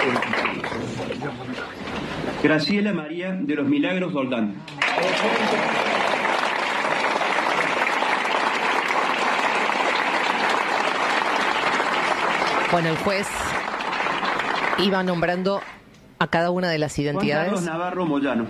Graciela María de los Milagros Doldán. Bueno, el juez iba nombrando a cada una de las identidades. Juan Carlos Navarro Moyano.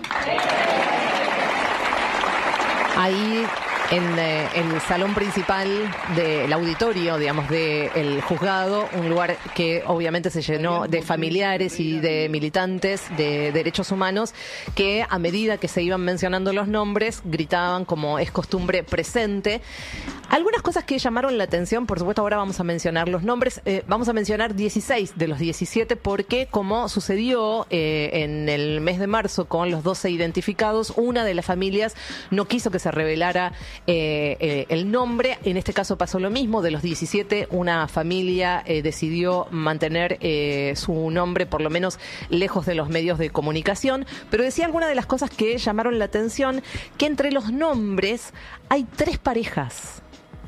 Ahí en el salón principal del auditorio, digamos, del juzgado, un lugar que obviamente se llenó de familiares y de militantes de derechos humanos que a medida que se iban mencionando los nombres gritaban, como es costumbre, presente. Algunas cosas que llamaron la atención, por supuesto, ahora vamos a mencionar los nombres. Vamos a mencionar 16 de los 17 porque, como sucedió en el mes de marzo con los 12 identificados, una de las familias no quiso que se revelara el nombre. En este caso pasó lo mismo. De los 17, una familia decidió mantener su nombre por lo menos lejos de los medios de comunicación. Pero decía algunas de las cosas que llamaron la atención, que entre los nombres hay 3 parejas.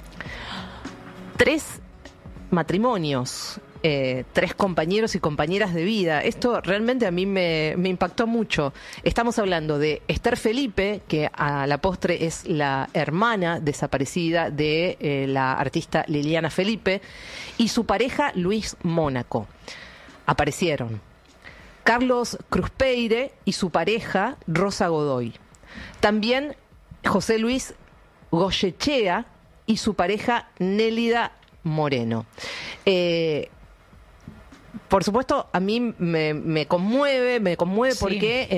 3 matrimonios, 3 compañeros y compañeras de vida. Esto realmente a mí me impactó mucho. Estamos hablando de Esther Felipe, que a la postre es la hermana desaparecida de la artista Liliana Felipe, y su pareja Luis Mónaco. Aparecieron Carlos Cruzpeire y su pareja Rosa Godoy. También José Luis Goyechea y su pareja Nélida Moreno. Por supuesto, a mí me conmueve sí, porque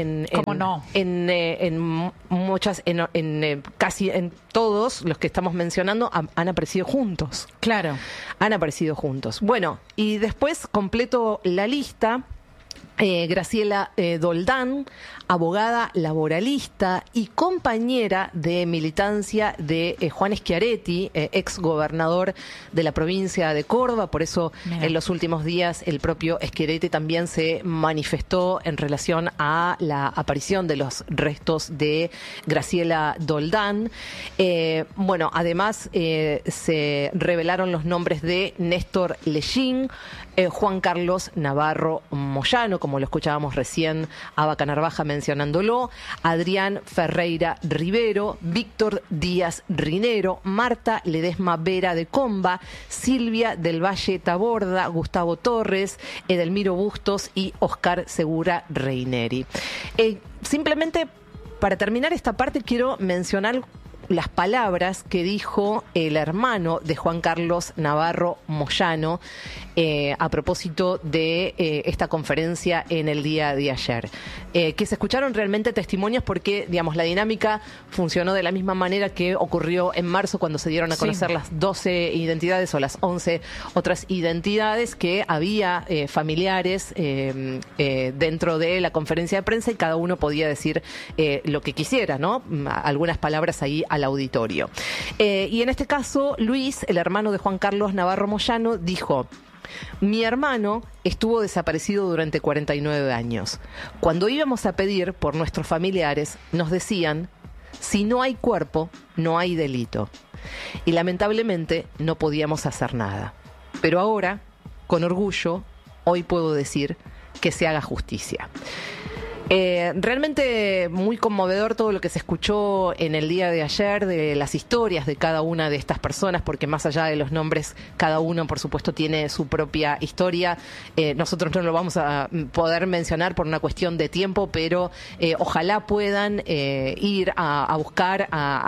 casi en todos los que estamos mencionando han aparecido juntos. Claro. Han aparecido juntos. Bueno, y después completo la lista. Graciela Doldán, abogada laboralista y compañera de militancia de Juan Schiaretti, ex gobernador de la provincia de Córdoba. Por eso, en los últimos días, el propio Schiaretti también se manifestó en relación a la aparición de los restos de Graciela Doldán. Bueno, además se revelaron los nombres de Néstor Lechín, Juan Carlos Navarro Moyano, como lo escuchábamos recién, Abaca Narvaja mencionándolo, Adrián Ferreira Rivero, Víctor Díaz Rinero, Marta Ledesma Vera de Comba, Silvia del Valle Taborda, Gustavo Torres, Edelmiro Bustos y Oscar Segura Reineri. Simplemente, para terminar esta parte, quiero mencionar las palabras que dijo el hermano de Juan Carlos Navarro Moyano a propósito de esta conferencia en el día de ayer. Que se escucharon realmente testimonios porque, digamos, la dinámica funcionó de la misma manera que ocurrió en marzo cuando se dieron a conocer las 12 identidades o las 11 otras identidades, que había familiares dentro de la conferencia de prensa y cada uno podía decir lo que quisiera, ¿no? Algunas palabras ahí al auditorio. Y en este caso, Luis, el hermano de Juan Carlos Navarro Moyano, dijo: mi hermano estuvo desaparecido durante 49 años. Cuando íbamos a pedir por nuestros familiares, nos decían: si no hay cuerpo, no hay delito. Y lamentablemente no podíamos hacer nada. Pero ahora, con orgullo, hoy puedo decir que se haga justicia. Realmente muy conmovedor todo lo que se escuchó en el día de ayer, de las historias de cada una de estas personas, porque más allá de los nombres, cada uno, por supuesto, tiene su propia historia. Nosotros no lo vamos a poder mencionar por una cuestión de tiempo, pero ojalá puedan ir a buscar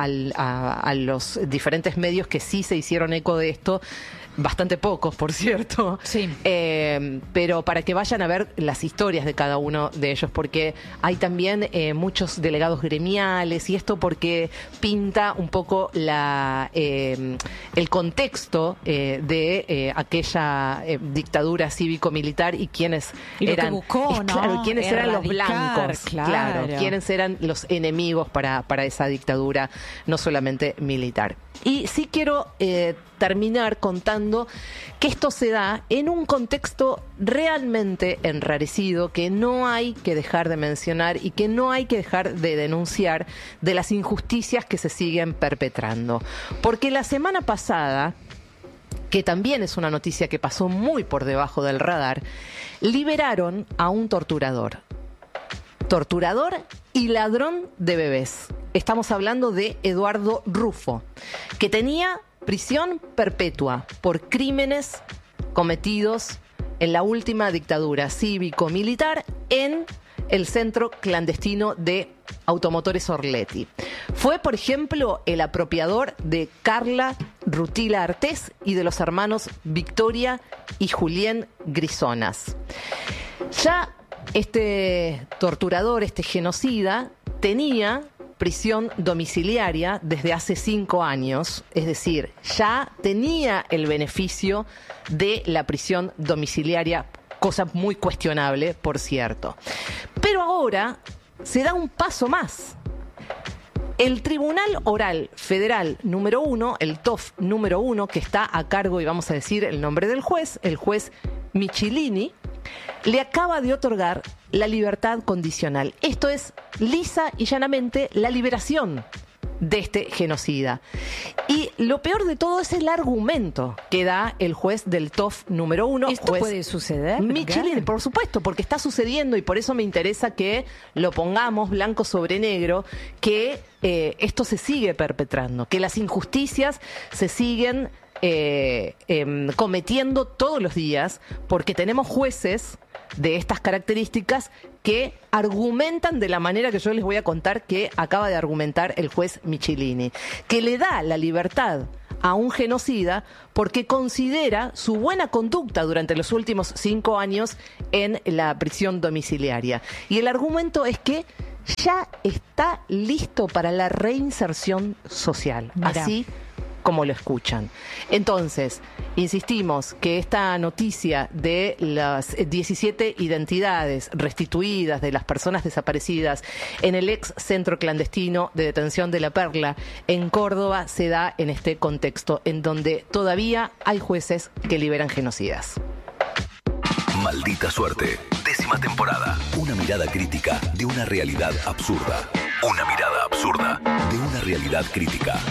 a los diferentes medios que sí se hicieron eco de esto. Bastante pocos, por cierto. Sí. Pero para que vayan a ver las historias de cada uno de ellos, porque hay también muchos delegados gremiales, y esto porque pinta un poco el contexto de aquella dictadura cívico-militar y quiénes eran. Lo que buscó, ¿no? Claro, quiénes eran los blancos. Claro. Quiénes eran los enemigos para esa dictadura, no solamente militar. Y sí quiero terminar contando que esto se da en un contexto realmente enrarecido, que no hay que dejar de mencionar y que no hay que dejar de denunciar, de las injusticias que se siguen perpetrando. Porque la semana pasada que también es una noticia que pasó muy por debajo del radar, liberaron a un torturador y ladrón de bebés. Estamos hablando de Eduardo Rufo, que tenía prisión perpetua por crímenes cometidos en la última dictadura cívico-militar en el centro clandestino de Automotores Orletti. Fue, por ejemplo, el apropiador de Carla Rutila Artés y de los hermanos Victoria y Julián Grisonas. Ya este torturador, este genocida, tenía prisión domiciliaria desde hace 5 años, es decir, ya tenía el beneficio de la prisión domiciliaria, cosa muy cuestionable, por cierto. Pero ahora se da un paso más. El Tribunal Oral Federal número 1, el TOF número 1, que está a cargo, y vamos a decir el nombre del juez, el juez Michelini, le acaba de otorgar la libertad condicional. Esto es lisa y llanamente la liberación de este genocida. Y lo peor de todo es el argumento que da el juez del TOF número 1. ¿Esto puede suceder? Michelini, por supuesto, porque está sucediendo y por eso me interesa que lo pongamos blanco sobre negro, que esto se sigue perpetrando, que las injusticias se siguen cometiendo todos los días, porque tenemos jueces de estas características que argumentan de la manera que yo les voy a contar que acaba de argumentar el juez Michelini, que le da la libertad a un genocida porque considera su buena conducta durante los últimos 5 años en la prisión domiciliaria. Y el argumento es que ya está listo para la reinserción social. Mirá. Así como lo escuchan. Entonces, insistimos que esta noticia de las 17 identidades restituidas de las personas desaparecidas en el ex centro clandestino de detención de La Perla en Córdoba se da en este contexto en donde todavía hay jueces que liberan genocidas. Maldita suerte. 10ª temporada. Una mirada crítica de una realidad absurda. Una mirada absurda de una realidad crítica.